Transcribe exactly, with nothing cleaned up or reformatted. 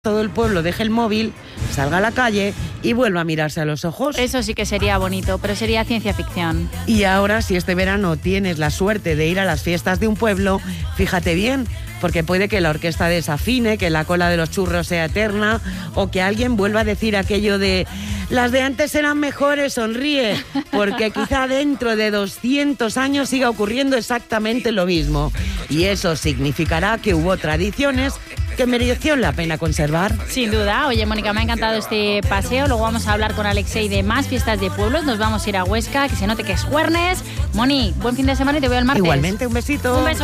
todo el pueblo deje el móvil, salga a la calle y vuelva a mirarse a los ojos. Eso sí que sería bonito, pero sería ciencia ficción. Y ahora, si este verano tienes la suerte de ir a las fiestas de un pueblo, fíjate bien, porque puede que la orquesta desafine, que la cola de los churros sea eterna, o que alguien vuelva a decir aquello de las de antes eran mejores, sonríe, porque quizá dentro de doscientos años siga ocurriendo exactamente lo mismo. Y eso significará que hubo tradiciones que mereció la pena conservar. Sin duda. Oye, Mónica, me ha encantado este paseo. Luego vamos a hablar con Alexei de más fiestas de pueblos. Nos vamos a ir a Huesca, que se note que es jueves. Moni, buen fin de semana y te veo el martes. Igualmente, un besito. Un beso.